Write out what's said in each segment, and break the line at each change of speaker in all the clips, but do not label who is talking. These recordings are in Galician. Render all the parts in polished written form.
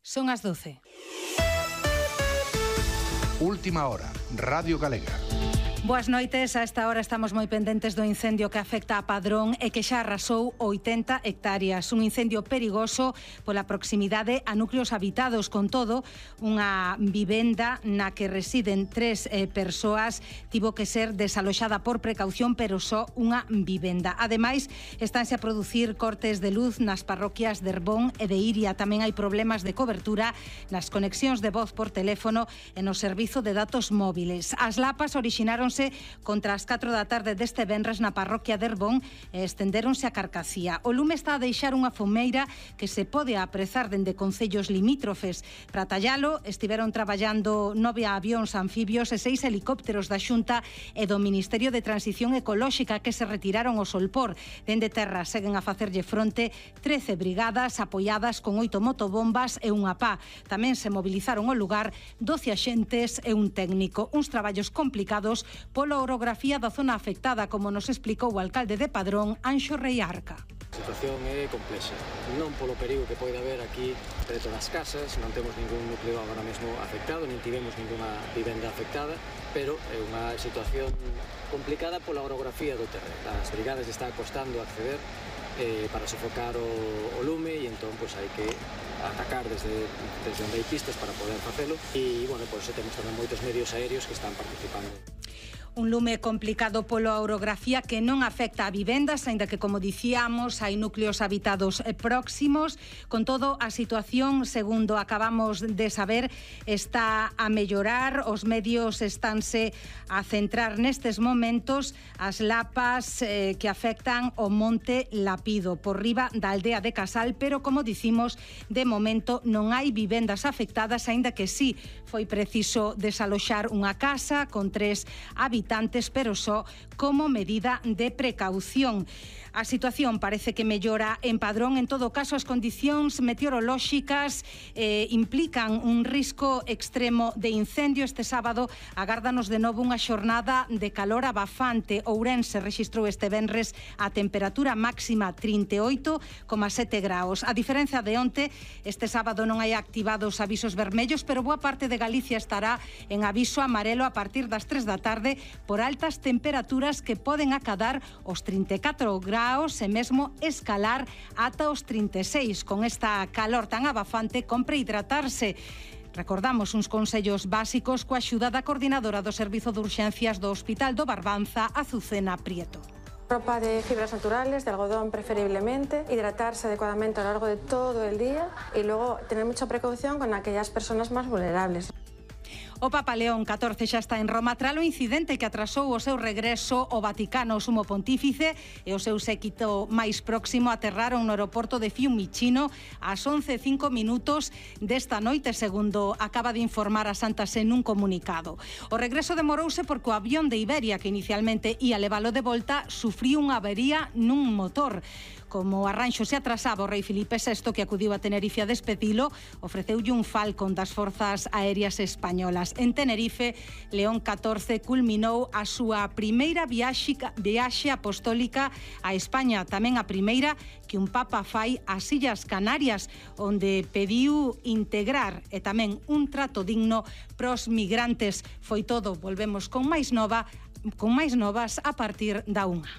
Son as 12.
Última hora, Radio Galega.
Boas noites, a esta hora estamos moi pendentes do incendio que afecta a Padrón e que xa arrasou 80 hectáreas. Un incendio perigoso pola proximidade a núcleos habitados. Con todo, unha vivenda na que residen 3 persoas tivo que ser desaloxada por precaución, pero só unha vivenda. Ademais, estánse a producir cortes de luz nas parroquias de Herbón e de Iria. Tamén hai problemas de cobertura nas conexións de voz por teléfono e no servizo de datos móviles. As lapas orixinaron contra as 4 da tarde deste venres na parroquia de Herbón e estendéronse a Carcacía. O lume está a deixar unha fomeira que se pode aprezar dende concellos limítrofes. Para tallalo, estiveron traballando 9 avións anfibios e 6 helicópteros da Xunta e do Ministerio de Transición Ecolóxica que se retiraron ao Solpor. Dende terra seguen a facerlle fronte 13 brigadas apoiadas con 8 motobombas e unha pá. Tamén se movilizaron ao lugar 12 axentes e un técnico. Uns traballos complicados pola orografía da zona afectada, como nos explicou o alcalde de Padrón, Anxo Reiarca.
A situación é complexa, non polo perigo que pode haber aquí preto das casas, non temos ningún núcleo agora mesmo afectado, nin tivemos ninguna vivenda afectada, pero é unha situación complicada pola orografía do terreno. As brigadas está costando acceder para sofocar o lume e entón hai que atacar desde onde hai pistas para poder facelo e, bueno, por iso temos tamén moitos medios aéreos que están participando.
Un lume complicado pola orografía que non afecta a vivendas, aínda que, como dicíamos, hai núcleos habitados próximos. Con todo, a situación, segundo acabamos de saber, está a mellorar. Os medios estánse a centrar nestes momentos as lapas que afectan o Monte Lapido, por riba da aldea de Casal, pero, como dicimos, de momento non hai vivendas afectadas, aínda que sí foi preciso desaloxar unha casa con 3 habitantes, pero só como medida de precaución. A situación parece que mellora en Padrón. En todo caso, as condicións meteorolóxicas implican un risco extremo de incendio. Este sábado agárdanos de novo unha xornada de calor abafante. Ourense rexistrou este venres a temperatura máxima 38,7 graus. A diferenza de onte, este sábado non hai activados avisos vermellos, pero boa parte de Galicia estará en aviso amarelo a partir das 3 da tarde por altas temperaturas que poden acadar os 34 graus e mesmo escalar ata os 36. Con esta calor tan abafante, compre hidratarse. Recordamos uns consellos básicos coa axuda da coordinadora do Servizo de Urxencias do Hospital do Barbanza, Azucena Prieto.
Ropa de fibras naturales, de algodón preferiblemente, hidratarse adecuadamente a lo largo de todo el día y luego tener mucha precaución con aquellas personas más vulnerables.
O Papa León XIV xa está en Roma tras o incidente que atrasou o seu regreso ao Vaticano. O sumo pontífice e o seu séquito máis próximo aterraron no aeroporto de Fiumicino ás 11:05 desta noite, segundo acaba de informar a Santa Sé nun comunicado. O regreso demorouse porque o avión de Iberia, que inicialmente ia levalo de volta, sufriu unha avería nun motor. Como o arranxo se atrasaba, o rei Filipe VI, que acudiu a Tenerife a despedilo, ofreceulle un Falcon das Forzas Aéreas Españolas. En Tenerife, León XIV culminou a súa primeira viaxe apostólica a España, tamén a primeira que un papa fai ás Illas Canarias, onde pediu integrar e tamén un trato digno pros migrantes. Foi todo, volvemos con máis novas a partir da 1.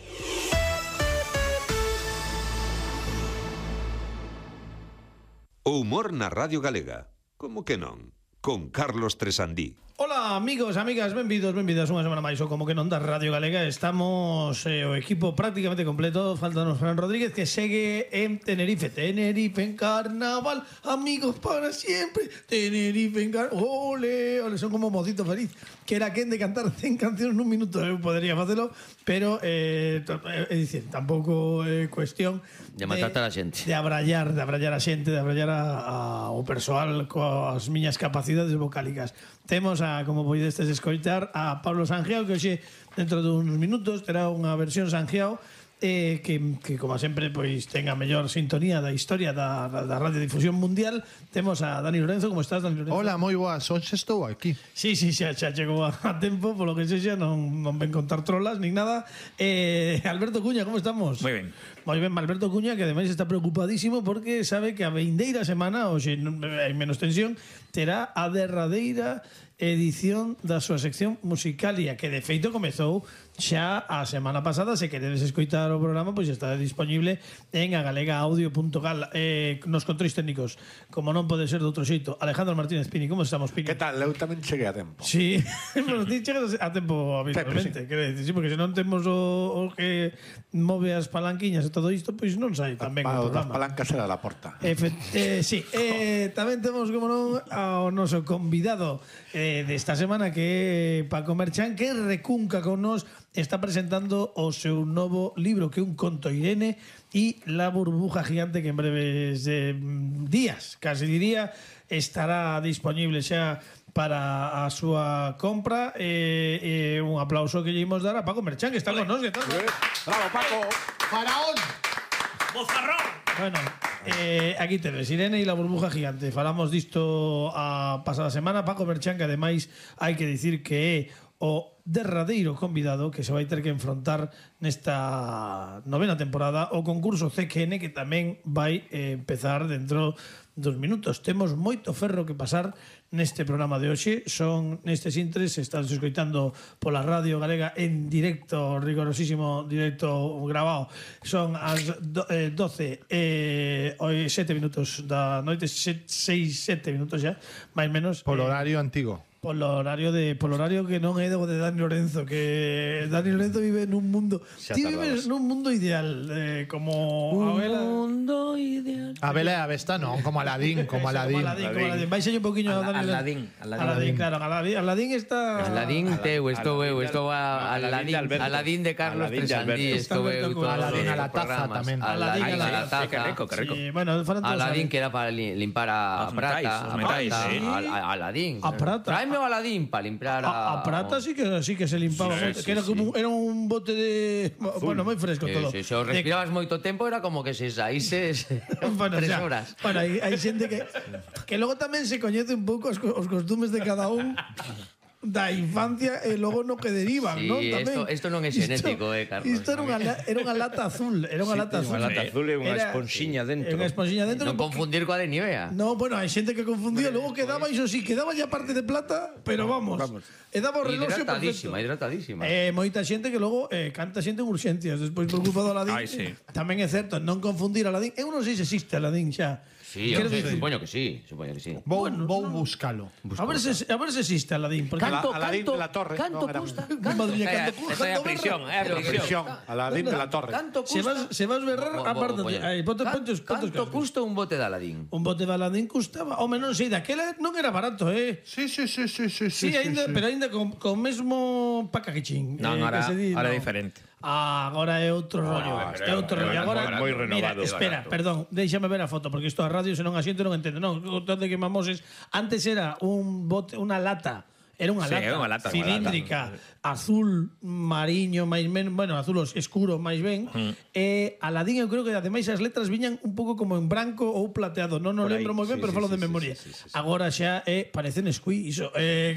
O humor na Radio Galega. Como que non? Con Carlos Tresandí.
Ola, amigos, amigas, benvidas unha semana máis o Como que non da Radio Galega. Estamos o equipo prácticamente completo. Faltanos Fran Rodríguez, que segue en Tenerife. Tenerife en carnaval, amigos para siempre. Tenerife en carnaval. Ole, ole, son como mocito feliz. Que era quen de cantar 100 cancións nun minuto. Eu podería facelo, pero é dicir, tampouco é cuestión
de matar a xente,
de abrallar a xente, de abrallar o persoal coas miñas capacidades vocálicas. Temos como podestes escoitar, a Pablo Sangiao, que hoxe, dentro duns minutos, terá unha versión Sangiao que como sempre pois ten a mellor sintonía da historia da radiodifusión mundial. Temos a Dani Lorenzo. Como estás, Dani Lorenzo?
Hola, moi boas, hoxe estou aquí.
Sí, xa chegou a tempo, polo que sexa, non ven contar trolas nin nada. Alberto Cuña, como estamos?
Moi ben.
Moi ben, Alberto Cuña, que ademais está preocupadísimo porque sabe que a vindeira semana, hoxe hai menos tensión, terá a derradeira edición da súa sección Musicalia, que de feito comezou xa a semana pasada. Se queredes escoitar o programa, pois está disponible en agalegaudio.gal. Nos controis técnicos, como non pode ser de outro xeito, Alejandro Martínez Pini. Como estamos, Pini?
Que tal? Eu tamén cheguei a tempo.
Sí, pero ti chegas a tempo habitualmente, sí, porque se non temos o que move as palanquiñas e todo isto, pois non sai tan ben o
Das
programa.
palancas era da porta.
Sí, tamén temos, como non, ao noso convidado desta semana, que é Paco Merchán, que recunca con nos, está presentando o seu novo libro, que é un conto, Irene e la burbuja gigante, que en breves días, casi diría, estará disponible xa para a súa compra. Un aplauso que lle imos dar a Paco Merchán, que está con nos.
Bravo, Paco.
Faraón.
Bozarrón.
Bueno, aquí te ves, Irene e la burbuja gigante. Falamos disto a pasada semana. Paco Merchán, que ademais hai que dicir que é o derradeiro convidado que se vai ter que enfrontar nesta novena temporada o concurso CQN, que tamén vai empezar dentro dos minutos. Temos moito ferro que pasar neste programa de hoxe. Son nestes intres, estás escoitando pola Radio Galega en directo, rigorosísimo directo grabado. Son as 12 7 minutos da noite, 6, 7 minutos xa, máis menos.
Polo horario antigo.
Polo horario que non é do de Dani Lorenzo, que Dani Lorenzo vive nun mundo. Ti vives nun mundo ideal, como
un
Abela.
mundo ideal.
Abela e a Vesta non, como Aladín, como Aladín.
Vais un poquinho a Dani Lorenzo. Aladín, claro, Aladín está.
Aladín teu, estou Aladín de Carlos Tresandí, estou eu.
Aladín a la taza tamén.
Aladín a la taza.
Que rico.
Sí, bueno,
Aladín, que era para limpar a prata.
Os metais, sí.
Aladín.
A prata.
Tráeme o Aladín para limpiar
a prata sí que se limpaba moito, que era como era un bote de bueno, moi fresco todo.
Se o respirabas moito tempo era como que se saíses
bueno,
3 horas.
Bueno, hai xente que logo tamén se coñece un pouco os costumes de cada un da infancia e logo no que derivan,
sí,
non? Tamén.
Isto non é xenético, Carlos.
Isto era unha lata azul, era unha lata azul.
Unha lata azul e unha esponxiña dentro.
Unha esponxiña dentro.
Non confundir coa de Nivea.
No, bueno, hai xente que confundía, logo quedaba, iso sí, quedaba ya parte de plata, pero vamos. E daba o reloxo perfecto.
Hidratadísima.
Moita xente que logo canta xente en urxencias despois por culpa do Aladín.
Sí.
Tamén é certo, non confundir Aladín. Eu non sei se existe Aladín xa.
Sí, supoño que sí.
Vou buscalo.
A ver se existe Aladín.
Aladín de la Torre.
Canto custa?
Esa é a prisión,
Aladín de la Torre.
Se vas berrar, apártate.
Canto custa un bote de Aladín?
Un bote de Aladín custaba, o menos sei, daquela non era barato,
Sí.
Sí, pero ainda con mesmo pacaquichín.
Non, ahora é diferente.
Agora é outro rollo. É outro rollo. Agora,
moi renovado.
Mira, espera, perdón, déixame ver a foto, porque isto a radio, se non a xente non entende. Non, contando que mamoses, antes era un bote, unha lata. Era unha lata cilíndrica, azul mariño, máis menos, bueno, azul escuro máis ben. E Aladín, eu creo que ademais as letras viñan un pouco como en branco ou plateado. Non o lembro moi ben, pero falo de memoria. Agora xa parece Nesquik, iso.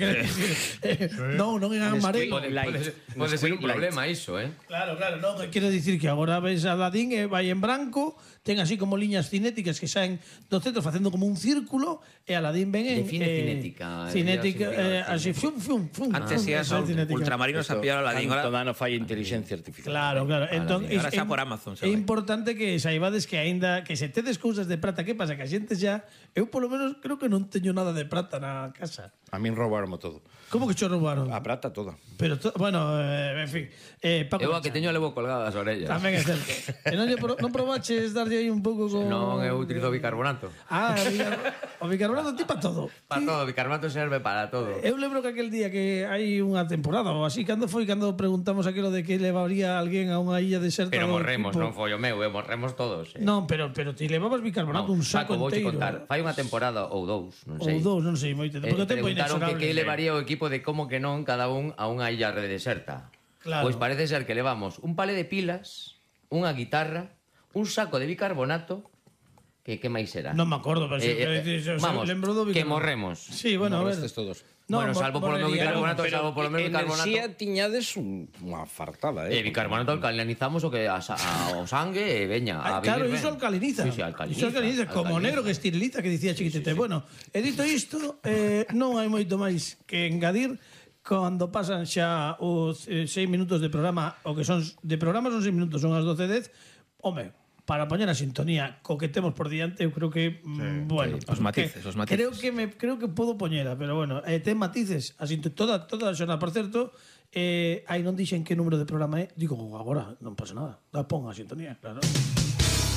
Non é amarelo.
Pode ser un problema iso,
Claro, non, quero dicir que agora ves Aladín e vai en branco, ten así como liñas cinéticas que saen do centro facendo como un círculo, e Aladín ven en
cinética.
Así
Antes ías a ultramarinos a pillar Aladín.
Ahora toda no fai inteligencia artificial.
Claro. Entón,
ahora xa por Amazon.
É importante que saibades que aínda que se tedes cousas de prata, que pasa? Que a xente xa, eu polo menos creo que non teño nada de prata na casa.
A min roubaron todo.
Como que cho roubaron?
A prata toda.
Pero, bueno, en fin.
Paco, eu a que teño levo colgadas as orellas.
Tamén é certo. E non probaches darlle aí un pouco con...
Non, eu utilizo bicarbonato.
O bicarbonato ti para todo.
Para todo, o bicarbonato serve para todo.
Eu lembro que aquel día que hai unha temporada ou así, cando preguntamos aquilo de que levaría alguén a unha illa deserta.
Pero morremos, non foi o meu, morremos todos.
Non, pero ti levabas bicarbonato un saco
Paco,
enteiro.
contar. Fai unha temporada ou dous, non sei.
Ou dous, non sei moito. Porque o tempo
inexorable. Que levaría o equipo de como que non cada un a unha illa deserta.
Claro.
Pois parece ser que levamos un palé de pilas unha guitarra, un saco de bicarbonato, que máis era?
Non me acordo, pero
vamos,
lembro do
que
bicarbonato.
morremos.
Sí, bueno, a ver.
Morrestes todos.
Bueno, salvo polo meu bicarbonato, salvo polo meu bicarbonato.
Enerxía tiñades unha fartada,
Bicarbonato alcalinizamos o que o sangue e veña a vivir
claro,
ben.
iso alcaliniza.
Sí, alcaliniza.
Iso alcaliniza, como negro que esteriliza, que dicía Chiquitete. Bueno, e dito isto, non hai moito máis que engadir. Cando pasan xa os 6 minutos de programa, o que son de programa son 6 minutos, son as 12:10. Home, para poñer a sintonía co que temos por diante, eu creo que bueno,
os matices, os matices.
Creo que podo poñera, pero bueno, ten matices, toda a xornada, por certo, aí non dixen que número de programa é, digo agora, non pasa nada. Pon a sintonía, claro.